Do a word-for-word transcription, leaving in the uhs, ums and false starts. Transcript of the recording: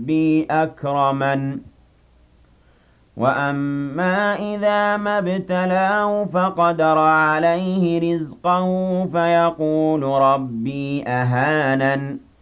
رَبِّي أَكْرَمَنِ وَأَمَّا إِذَا مَا ابْتَلَاهُ فَقَدَرَ عَلَيْهِ رِزْقَهُ فَيَقُولُ رَبِّي أَهَانَنِ